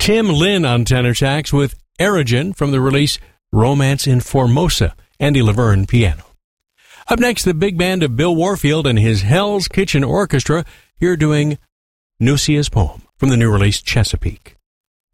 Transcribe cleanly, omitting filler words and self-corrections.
Tim Lin on tenor sax with Erigen from the release Romance in Formosa. Andy Laverne piano. Up next, the big band of Bill Warfield and his Hell's Kitchen Orchestra. Here doing Nucia's poem from the new release Chesapeake.